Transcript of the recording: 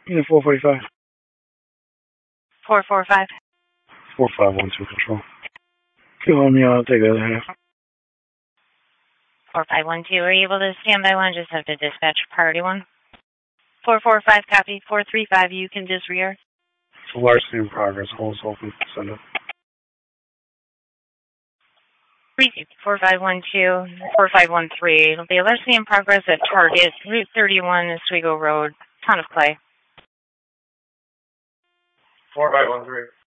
Unit 445. 445. 4512 control. Go on the take the other half. 4512, are you able to stand by one? Just have to dispatch priority one. 445, copy. 435, you can disrear. It's a larceny in progress. Holes open. Send it. 4512, 4513. It'll be a larceny in progress at target, Route 31, Oswego Road, Town of Clay. 4513.